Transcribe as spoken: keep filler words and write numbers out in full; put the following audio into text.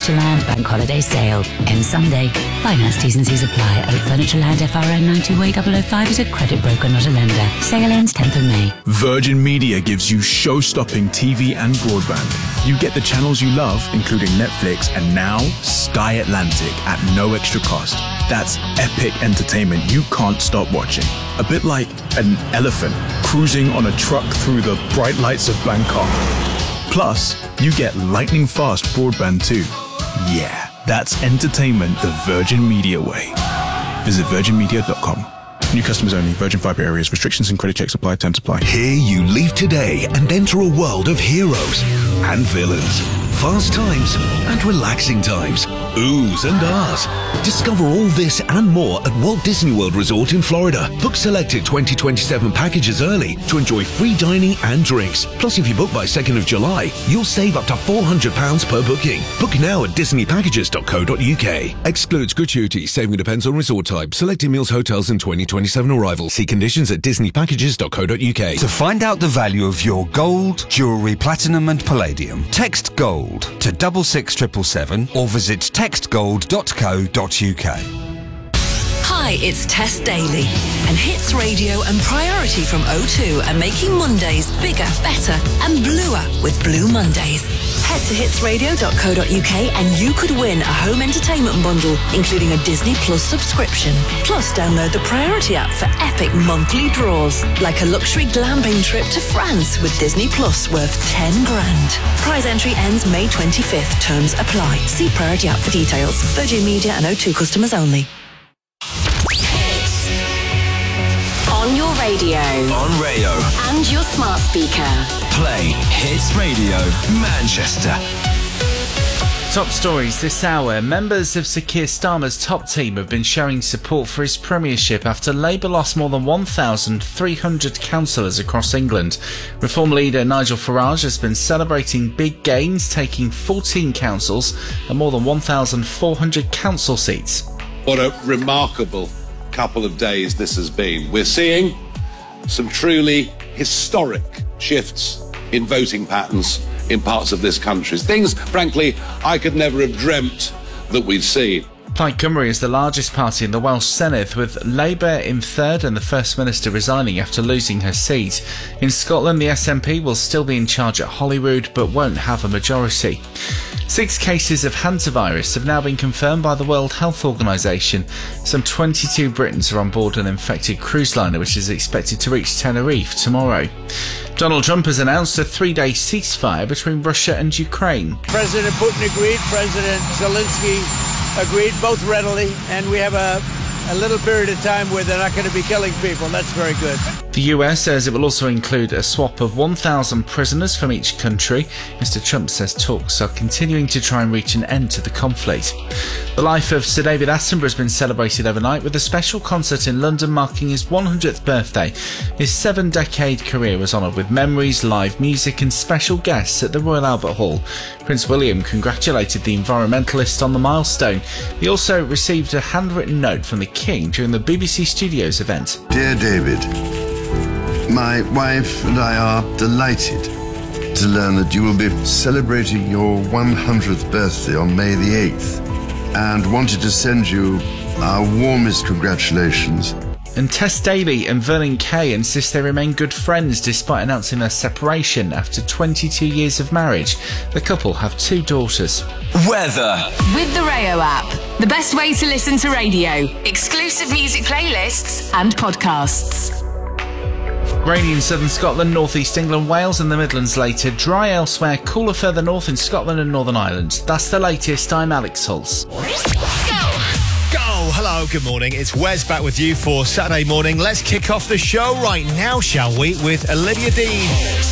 Furnitureland Bank Holiday Sale. Ends Sunday. Finance T's and C's apply. Oak Furnitureland F R N nine two A zero zero five is a credit broker, not a lender. Sale ends tenth of May. Virgin Media gives you show-stopping T V and broadband. You get the channels you love, including Netflix and now Sky Atlantic at no extra cost. That's epic entertainment you can't stop watching. A bit like an elephant cruising on a truck through the bright lights of Bangkok. Plus, you get lightning fast broadband too. Yeah, that's entertainment the Virgin Media way. Visit virgin media dot com. New customers only. Virgin Fibre areas. Restrictions and credit checks apply. Terms apply. Here you leave today and enter a world of heroes and villains, fast times and relaxing times, oohs and ahs. Discover all this and more at Walt Disney World Resort in Florida. Book selected twenty twenty-seven packages early to enjoy free dining and drinks. Plus, if you book by second of July, you'll save up to four hundred pounds per booking. Book now at disney packages dot co dot uk. Excludes gratuity. Saving depends on resort type. Selected meals, hotels and twenty twenty-seven arrival. See conditions at disney packages dot co dot uk. To find out the value of your gold, jewellery, platinum and palladium, text GOLD to double six triple seven or visit text gold dot co dot uk. Hi, it's Tess Daly, and Hits Radio and Priority from O two are making Mondays bigger, better and bluer with Blue Mondays. Head to hits radio dot co dot uk and you could win a home entertainment bundle, including a Disney Plus subscription. Plus, download the Priority app for epic monthly draws, like a luxury glamping trip to France with Disney Plus worth ten grand. Prize entry ends May twenty-fifth. Terms apply. See Priority app for details. Virgin Media and O two customers only. On your radio. On Rayo. And your smart speaker. Play Hits Radio Manchester. Top stories this hour. Members of Sir Keir Starmer's top team have been showing support for his premiership after Labour lost more than one thousand three hundred councillors across England. Reform leader Nigel Farage has been celebrating big gains, taking fourteen councils and more than one thousand four hundred council seats. What a remarkable couple of days this has been. We're seeing some truly historic shifts in voting patterns in parts of this country. Things, frankly, I could never have dreamt that we'd see. Plaid Cymru is the largest party in the Welsh Senedd, with Labour in third and the First Minister resigning after losing her seat. In Scotland, the S N P will still be in charge at Holyrood but won't have a majority. Six cases of hantavirus have now been confirmed by the World Health Organisation. Some twenty-two Britons are on board an infected cruise liner which is expected to reach Tenerife tomorrow. Donald Trump has announced a three-day ceasefire between Russia and Ukraine. President Putin agreed, President Zelensky agreed, both readily, and we have a, a little period of time where they're not going to be killing people. That's very good. The U S says it will also include a swap of one thousand prisoners from each country. Mister Trump says talks are continuing to try and reach an end to the conflict. The life of Sir David Attenborough has been celebrated overnight with a special concert in London marking his one hundredth birthday. His seven-decade career was honoured with memories, live music and special guests at the Royal Albert Hall. Prince William congratulated the environmentalist on the milestone. He also received a handwritten note from the King during the B B C Studios event. Dear David, my wife and I are delighted to learn that you will be celebrating your one hundredth birthday on May the eighth and wanted to send you our warmest congratulations. And Tess Daly and Vernon Kay insist they remain good friends despite announcing their separation after twenty-two years of marriage. The couple have two daughters. Weather. With the Rayo app, the best way to listen to radio, exclusive music playlists and podcasts. Rainy in southern Scotland, northeast England, Wales and the Midlands later. Dry elsewhere, cooler further north in Scotland and Northern Ireland. That's the latest. I'm Alex Hulse. Go! Hello, good morning. It's Wes back with you for Saturday morning. Let's kick off the show right now, shall we, with Olivia Dean.